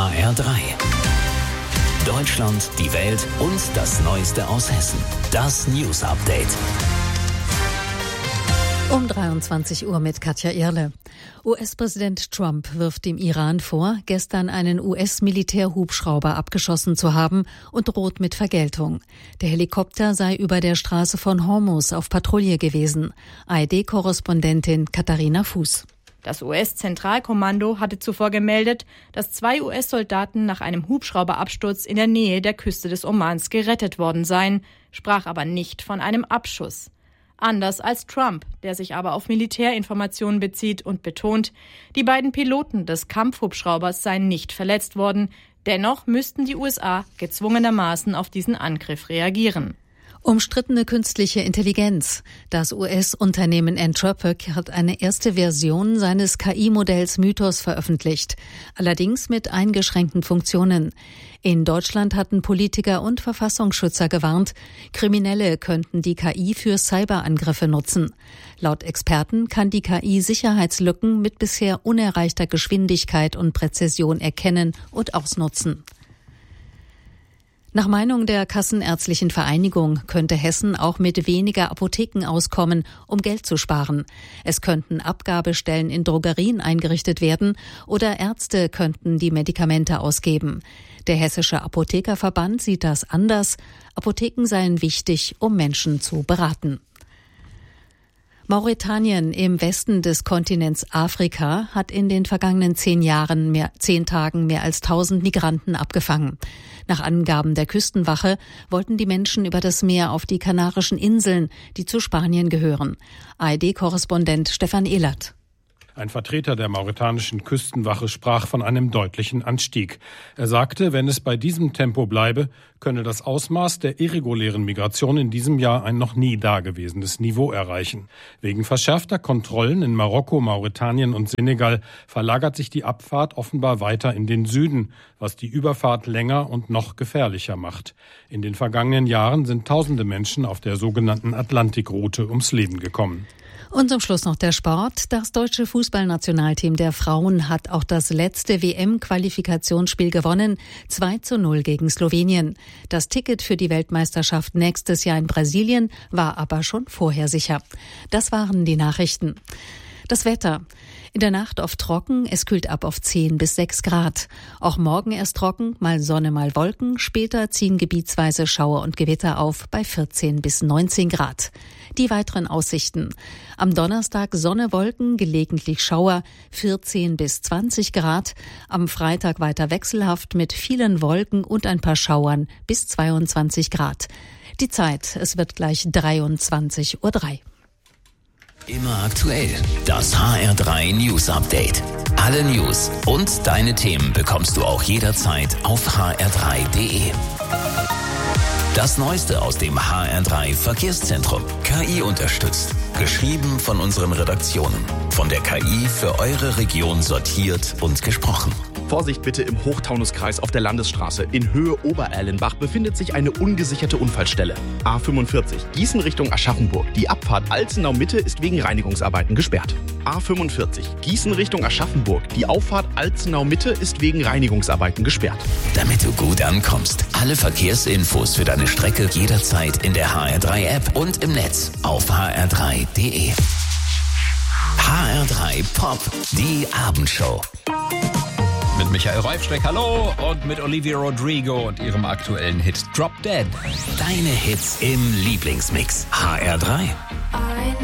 HR3. Deutschland, die Welt und das Neueste aus Hessen. Das News Update. Um 23 Uhr mit Katja Irle. US-Präsident Trump wirft dem Iran vor, gestern einen US-Militärhubschrauber abgeschossen zu haben und droht mit Vergeltung. Der Helikopter sei über der Straße von Hormuz auf Patrouille gewesen. ARD-Korrespondentin Katharina Fuß. Das US-Zentralkommando hatte zuvor gemeldet, dass 2 US-Soldaten nach einem Hubschrauberabsturz in der Nähe der Küste des Omans gerettet worden seien, sprach aber nicht von einem Abschuss. Anders als Trump, der sich aber auf Militärinformationen bezieht und betont, die beiden Piloten des Kampfhubschraubers seien nicht verletzt worden. Dennoch müssten die USA gezwungenermaßen auf diesen Angriff reagieren. Umstrittene künstliche Intelligenz. Das US-Unternehmen Anthropic hat eine erste Version seines KI-Modells Mythos veröffentlicht, allerdings mit eingeschränkten Funktionen. In Deutschland hatten Politiker und Verfassungsschützer gewarnt, Kriminelle könnten die KI für Cyberangriffe nutzen. Laut Experten kann die KI Sicherheitslücken mit bisher unerreichter Geschwindigkeit und Präzision erkennen und ausnutzen. Nach Meinung der Kassenärztlichen Vereinigung könnte Hessen auch mit weniger Apotheken auskommen, um Geld zu sparen. Es könnten Abgabestellen in Drogerien eingerichtet werden oder Ärzte könnten die Medikamente ausgeben. Der Hessische Apothekerverband sieht das anders. Apotheken seien wichtig, um Menschen zu beraten. Mauretanien im Westen des Kontinents Afrika hat in den vergangenen 10 Tagen mehr als 1000 Migranten abgefangen. Nach Angaben der Küstenwache wollten die Menschen über das Meer auf die Kanarischen Inseln, die zu Spanien gehören. ARD-Korrespondent Stefan Ehlert. Ein Vertreter der mauretanischen Küstenwache sprach von einem deutlichen Anstieg. Er sagte, wenn es bei diesem Tempo bleibe, könne das Ausmaß der irregulären Migration in diesem Jahr ein noch nie dagewesenes Niveau erreichen. Wegen verschärfter Kontrollen in Marokko, Mauretanien und Senegal verlagert sich die Abfahrt offenbar weiter in den Süden, was die Überfahrt länger und noch gefährlicher macht. In den vergangenen Jahren sind tausende Menschen auf der sogenannten Atlantikroute ums Leben gekommen. Und zum Schluss noch der Sport. Das deutsche Fußballnationalteam der Frauen hat auch das letzte WM-Qualifikationsspiel gewonnen. 2:0 gegen Slowenien. Das Ticket für die Weltmeisterschaft nächstes Jahr in Brasilien war aber schon vorher sicher. Das waren die Nachrichten. Das Wetter. In der Nacht oft trocken, es kühlt ab auf 10 bis 6 Grad. Auch morgen erst trocken, mal Sonne, mal Wolken. Später ziehen gebietsweise Schauer und Gewitter auf bei 14 bis 19 Grad. Die weiteren Aussichten. Am Donnerstag Sonne, Wolken, gelegentlich Schauer, 14 bis 20 Grad. Am Freitag weiter wechselhaft mit vielen Wolken und ein paar Schauern bis 22 Grad. Die Zeit, es wird gleich 23:03 Uhr. Immer aktuell. Das HR3 News Update. Alle News und deine Themen bekommst du auch jederzeit auf hr3.de. Das Neueste aus dem HR3 Verkehrszentrum. KI unterstützt. Geschrieben von unseren Redaktionen. Von der KI für eure Region sortiert und gesprochen. Vorsicht bitte im Hochtaunuskreis auf der Landesstraße. In Höhe Obererlenbach befindet sich eine ungesicherte Unfallstelle. A45 Gießen Richtung Aschaffenburg. Die Abfahrt Alzenau Mitte ist wegen Reinigungsarbeiten gesperrt. A45 Gießen Richtung Aschaffenburg. Die Auffahrt Alzenau Mitte ist wegen Reinigungsarbeiten gesperrt. Damit du gut ankommst. Alle Verkehrsinfos für deine Strecke jederzeit in der HR3-App und im Netz auf hr3.de. HR3 Pop, die Abendshow. Mit Michael Reifschreck, hallo, und mit Olivia Rodrigo und ihrem aktuellen Hit Drop Dead. Deine Hits im Lieblingsmix. HR3.